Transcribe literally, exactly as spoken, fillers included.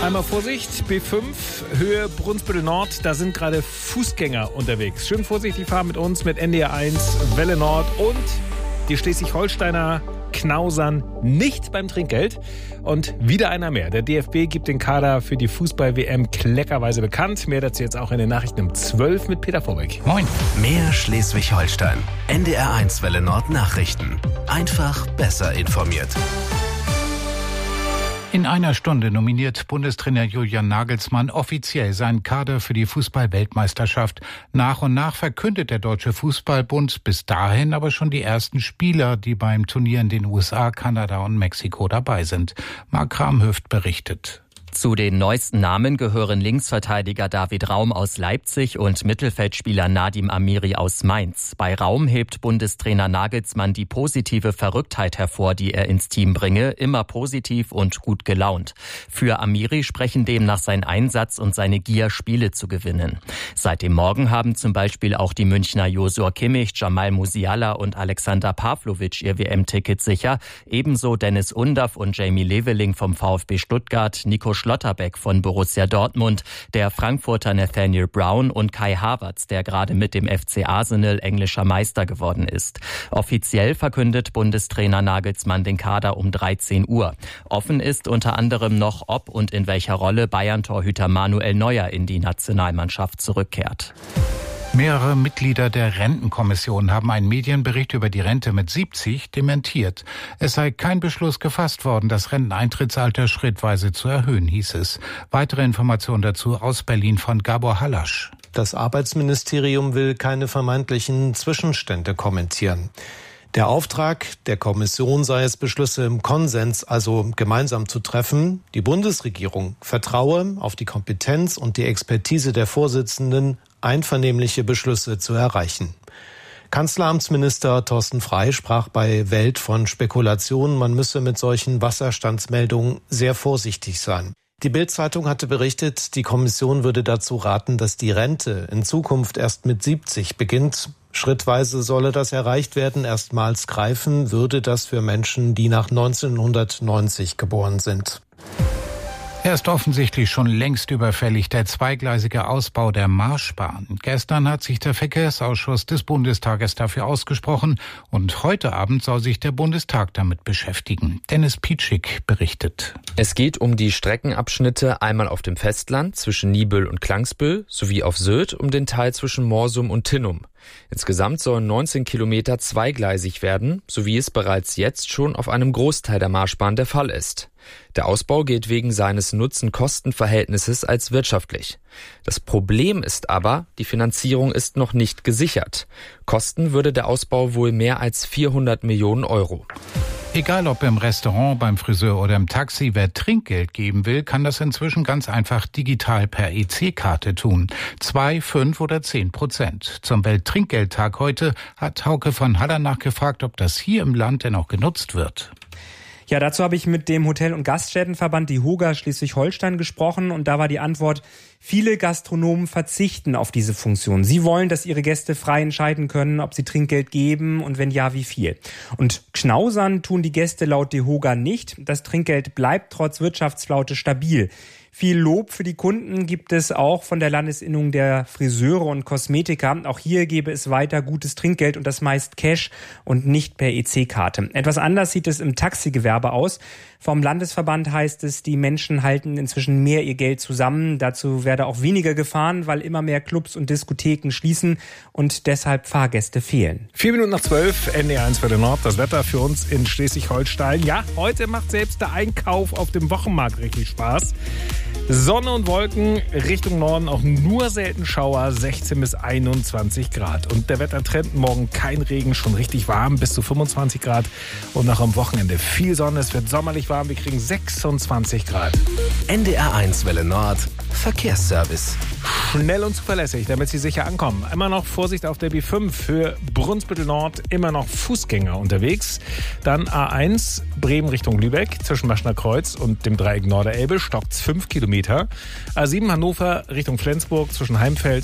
Einmal Vorsicht, B fünf, Höhe Brunsbüttel Nord, da sind gerade Fußgänger unterwegs. Schön vorsichtig fahren mit uns, mit N D R eins, Welle Nord und die Schleswig-Holsteiner knausern nicht beim Trinkgeld. Und wieder einer mehr. Der D F B gibt den Kader für die Fußball-W M kleckerweise bekannt. Mehr dazu jetzt auch in den Nachrichten um zwölf mit Peter Vorbeck. Moin. Mehr Schleswig-Holstein. N D R eins Welle Nord Nachrichten. Einfach besser informiert. In einer Stunde nominiert Bundestrainer Julian Nagelsmann offiziell seinen Kader für die Fußball-Weltmeisterschaft. Nach und nach verkündet der Deutsche Fußballbund bis dahin aber schon die ersten Spieler, die beim Turnier in den U S A, Kanada und Mexiko dabei sind. Marc Kramhöft berichtet. Zu den neuesten Namen gehören Linksverteidiger David Raum aus Leipzig und Mittelfeldspieler Nadim Amiri aus Mainz. Bei Raum hebt Bundestrainer Nagelsmann die positive Verrücktheit hervor, die er ins Team bringe, immer positiv und gut gelaunt. Für Amiri sprechen demnach sein Einsatz und seine Gier, Spiele zu gewinnen. Seit dem Morgen haben zum Beispiel auch die Münchner Josua Kimmich, Jamal Musiala und Alexander Pavlovic ihr W M-Ticket sicher. Ebenso Dennis Undaff und Jamie Leveling vom VfB Stuttgart, Nico Schlotterbeck von Borussia Dortmund, der Frankfurter Nathaniel Brown und Kai Havertz, der gerade mit dem F C Arsenal englischer Meister geworden ist. Offiziell verkündet Bundestrainer Nagelsmann den Kader um dreizehn Uhr. Offen ist unter anderem noch, ob und in welcher Rolle Bayern-Torhüter Manuel Neuer in die Nationalmannschaft zurückkehrt. Mehrere Mitglieder der Rentenkommission haben einen Medienbericht über die Rente mit siebzig dementiert. Es sei kein Beschluss gefasst worden, das Renteneintrittsalter schrittweise zu erhöhen, hieß es. Weitere Informationen dazu aus Berlin von Gabor Hallasch. Das Arbeitsministerium will keine vermeintlichen Zwischenstände kommentieren. Der Auftrag der Kommission sei es, Beschlüsse im Konsens, also gemeinsam zu treffen. Die Bundesregierung vertraue auf die Kompetenz und die Expertise der Vorsitzenden, einvernehmliche Beschlüsse zu erreichen. Kanzleramtsminister Thorsten Frey sprach bei Welt von Spekulationen, man müsse mit solchen Wasserstandsmeldungen sehr vorsichtig sein. Die Bild-Zeitung hatte berichtet, die Kommission würde dazu raten, dass die Rente in Zukunft erst mit siebzig beginnt. Schrittweise solle das erreicht werden. Erstmals greifen würde das für Menschen, die nach neunzehnhundertneunzig geboren sind. Er ist offensichtlich schon längst überfällig, der zweigleisige Ausbau der Marschbahn. Gestern hat sich der Verkehrsausschuss des Bundestages dafür ausgesprochen und heute Abend soll sich der Bundestag damit beschäftigen. Dennis Pietschik berichtet. Es geht um die Streckenabschnitte einmal auf dem Festland zwischen Niebüll und Klangsbüll sowie auf Sylt um den Teil zwischen Morsum und Tinnum. Insgesamt sollen neunzehn Kilometer zweigleisig werden, so wie es bereits jetzt schon auf einem Großteil der Marschbahn der Fall ist. Der Ausbau gilt wegen seines Nutzen-Kosten-Verhältnisses als wirtschaftlich. Das Problem ist aber, die Finanzierung ist noch nicht gesichert. Kosten würde der Ausbau wohl mehr als vierhundert Millionen Euro. Egal ob im Restaurant, beim Friseur oder im Taxi, wer Trinkgeld geben will, kann das inzwischen ganz einfach digital per E C-Karte tun. Zwei, fünf oder zehn Prozent. Zum Welttrinkgeldtag heute hat Hauke von Haller nachgefragt, ob das hier im Land denn auch genutzt wird. Ja, dazu habe ich mit dem Hotel- und Gaststättenverband, die HOGA Schleswig-Holstein, gesprochen und da war die Antwort, viele Gastronomen verzichten auf diese Funktion. Sie wollen, dass ihre Gäste frei entscheiden können, ob sie Trinkgeld geben und wenn ja, wie viel. Und knausern tun die Gäste laut der HOGA nicht. Das Trinkgeld bleibt trotz Wirtschaftsflaute stabil. Viel Lob für die Kunden gibt es auch von der Landesinnung der Friseure und Kosmetiker. Auch hier gäbe es weiter gutes Trinkgeld und das meist Cash und nicht per E C-Karte. Etwas anders sieht es im Taxigewerbe aus. Vom Landesverband heißt es, die Menschen halten inzwischen mehr ihr Geld zusammen. Dazu werde auch weniger gefahren, weil immer mehr Clubs und Diskotheken schließen und deshalb Fahrgäste fehlen. Vier Minuten nach zwölf, N D R eins Welle Nord, das Wetter für uns in Schleswig-Holstein. Ja, heute macht selbst der Einkauf auf dem Wochenmarkt richtig Spaß. Sonne und Wolken, Richtung Norden auch nur selten Schauer, sechzehn bis einundzwanzig Grad. Und der Wettertrend, morgen kein Regen, schon richtig warm, bis zu fünfundzwanzig Grad. Und auch am Wochenende viel Sonne, es wird sommerlich warm, wir kriegen sechsundzwanzig Grad. N D R eins Welle Nord, Verkehrsservice. Schnell und zuverlässig, damit Sie sicher ankommen. Immer noch Vorsicht auf der B fünf für Brunsbüttel Nord, immer noch Fußgänger unterwegs. Dann A eins, Bremen Richtung Lübeck, zwischen Maschner Kreuz und dem Dreieck Norderelbe, stockt's fünf Kilometer. A sieben, Hannover Richtung Flensburg, zwischen Heimfeld